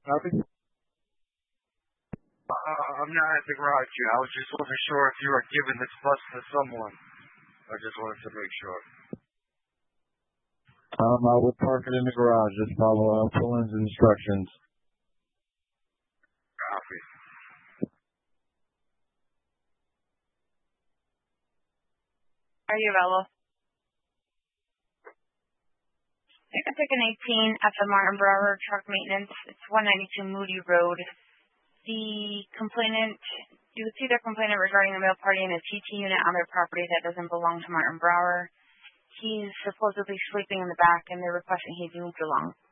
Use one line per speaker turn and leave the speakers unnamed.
Copy.
I'm not at the garage yet. I was just wasn't sure if you were giving this bus to someone. I just wanted to make sure.
I would park it in the garage. Just follow Pullen's instructions.
Copy.
Are you available? I can take an 18 at the Martin Brower Truck Maintenance. It's 192 Moody Road. The complainant, you would see their complainant regarding a male party in a TT unit on their property that doesn't belong to Martin Brower. He's supposedly sleeping in the back, and they're requesting he be moved along.